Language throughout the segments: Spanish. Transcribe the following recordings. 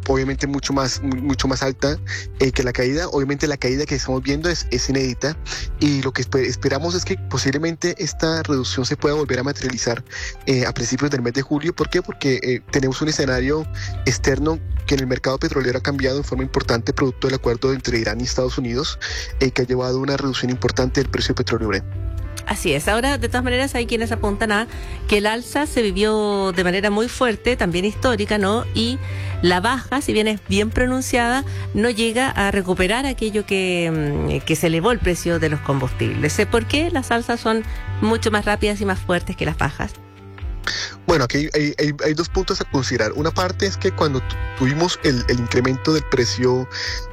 obviamente mucho más alta que la caída. Obviamente la caída que estamos viendo es inédita, y lo que esperamos es que posiblemente esta reducción se pueda volver a materializar a principios del mes de julio. ¿Por qué? Porque tenemos un escenario externo que en el mercado petrolero ha cambiado en forma importante producto del acuerdo entre Irán y Estados Unidos, que ha llevado a una reducción importante del precio del petróleo Brent. Así es. Ahora, de todas maneras, hay quienes apuntan a que el alza se vivió de manera muy fuerte, también histórica, ¿no? Y la baja, si bien es bien pronunciada, no llega a recuperar aquello que se elevó el precio de los combustibles. ¿Por qué las alzas son mucho más rápidas y más fuertes que las bajas? Bueno, aquí hay dos puntos a considerar. Una parte es que cuando tuvimos el incremento del precio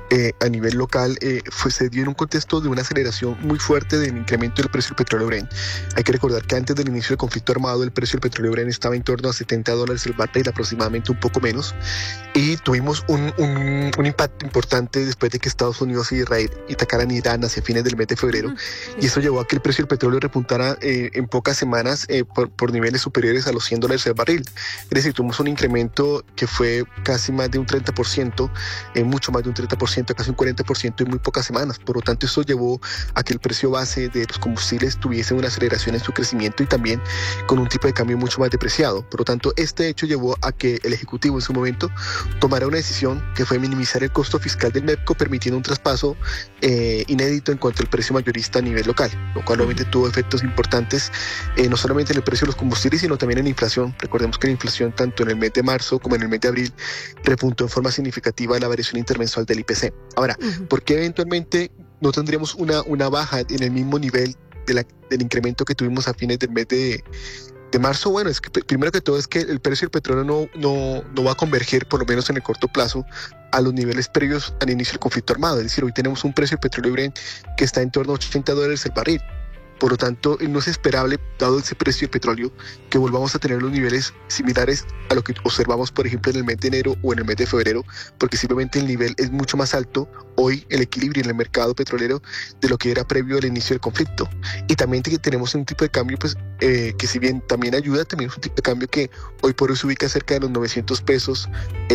a nivel local, se dio en un contexto de una aceleración muy fuerte del incremento del precio del petróleo Brent. Hay que recordar que antes del inicio del conflicto armado, el precio del petróleo Brent estaba en torno a $70 el barril, aproximadamente, un poco menos, y tuvimos un impacto importante después de que Estados Unidos e Israel atacaran Irán hacia fines del mes de febrero, y eso llevó a que el precio del petróleo repuntara en pocas semanas por niveles superiores a los $100 el barril. Es decir, tuvimos un incremento que fue casi más de un 30%, mucho más de un 30%, casi un 40% en muy pocas semanas. Por lo tanto, esto llevó a que el precio base de los combustibles tuviese una aceleración en su crecimiento, y también con un tipo de cambio mucho más depreciado. Por lo tanto, este hecho llevó a que el Ejecutivo en su momento tomara una decisión que fue minimizar el costo fiscal del MEPCO, permitiendo un traspaso inédito en cuanto al precio mayorista a nivel local, lo cual obviamente tuvo efectos importantes, no solamente en el precio de los combustibles, sino también en la inflación. Recordemos que la inflación, tanto en el mes de marzo como en el mes de abril, repuntó en forma significativa la variación intermensual del IPC. Ahora, ¿por qué eventualmente no tendríamos una baja en el mismo nivel del incremento que tuvimos a fines del mes de marzo? Bueno, es que primero que todo es que el precio del petróleo no va a converger, por lo menos en el corto plazo, a los niveles previos al inicio del conflicto armado. Es decir, hoy tenemos un precio del petróleo Brent que está en torno a $80 el barril. Por lo tanto, no es esperable, dado ese precio del petróleo, que volvamos a tener los niveles similares a lo que observamos, por ejemplo, en el mes de enero o en el mes de febrero, porque simplemente el nivel es mucho más alto hoy, el equilibrio en el mercado petrolero, de lo que era previo al inicio del conflicto. Y también tenemos un tipo de cambio, pues, que si bien también ayuda, también es un tipo de cambio que hoy por hoy se ubica cerca de los 900 pesos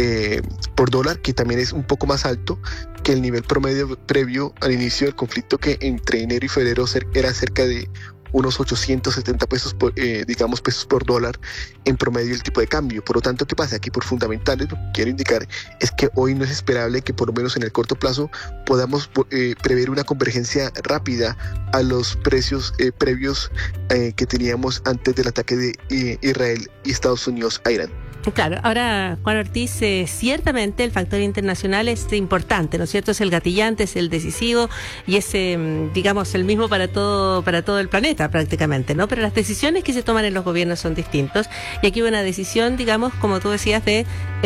por dólar, que también es un poco más alto que el nivel promedio previo al inicio del conflicto, que entre enero y febrero era cerca de unos 870 pesos pesos por dólar en promedio el tipo de cambio. Por lo tanto, ¿qué pasa? Aquí por fundamentales, lo que quiero indicar es que hoy no es esperable que, por lo menos en el corto plazo, podamos prever una convergencia rápida a los precios previos que teníamos antes del ataque de Israel y Estados Unidos a Irán. Claro, ahora, Juan Ortiz, ciertamente el factor internacional es importante, ¿no es cierto? Es el gatillante, es el decisivo, y es, digamos, el mismo para todo el planeta prácticamente, ¿no? Pero las decisiones que se toman en los gobiernos son distintos, y aquí hubo una decisión, digamos, como tú decías, de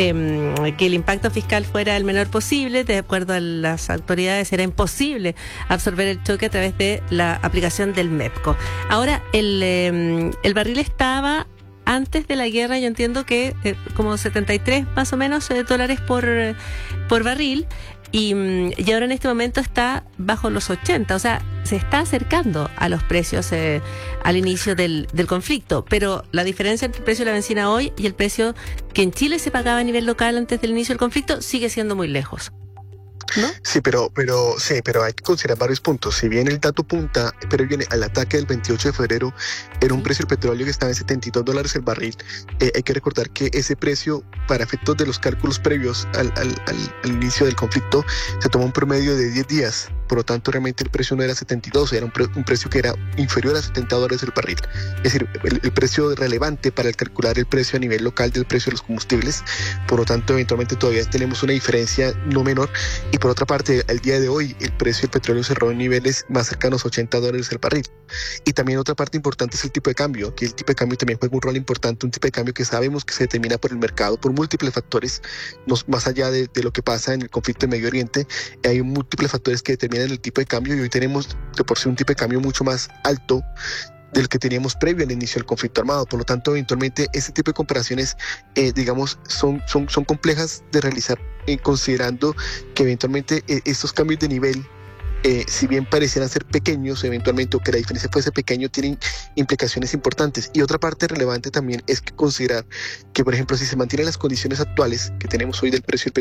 que el impacto fiscal fuera el menor posible. De acuerdo a las autoridades, era imposible absorber el choque a través de la aplicación del MEPCO. Ahora, el barril estaba, antes de la guerra, yo entiendo que como 73 más o menos dólares por barril, y ahora en este momento está bajo los 80, o sea, se está acercando a los precios al inicio del conflicto, pero la diferencia entre el precio de la bencina hoy y el precio que en Chile se pagaba a nivel local antes del inicio del conflicto sigue siendo muy lejos, ¿no? Sí, pero hay que considerar varios puntos. Si bien el dato punta, pero viene al ataque del 28 de febrero, era un precio del petróleo que estaba en $72 el barril. Hay que recordar que ese precio, para efectos de los cálculos previos al inicio del conflicto, se tomó un promedio de 10 días. Por lo tanto, realmente el precio no era 72, era un precio que era inferior a $70 el barril. Es decir, el precio relevante para calcular el precio a nivel local del precio de los combustibles. Por lo tanto, eventualmente todavía tenemos una diferencia no menor. Y por otra parte, al día de hoy, el precio del petróleo cerró en niveles más cercanos a $80 el barril. Y también otra parte importante es el tipo de cambio. Aquí el tipo de cambio también juega un rol importante, un tipo de cambio que sabemos que se determina por el mercado, por múltiples factores, más allá de lo que pasa en el conflicto en Medio Oriente. Hay múltiples factores que determinan el tipo de cambio, y hoy tenemos de por sí un tipo de cambio mucho más alto del que teníamos previo al inicio del conflicto armado. Por lo tanto, eventualmente este tipo de comparaciones, digamos, son complejas de realizar, considerando que eventualmente estos cambios de nivel, si bien parecieran ser pequeños eventualmente, o que la diferencia fuese pequeño, tienen implicaciones importantes. Y otra parte relevante también es que considerar que, por ejemplo, si se mantienen las condiciones actuales que tenemos hoy del precio del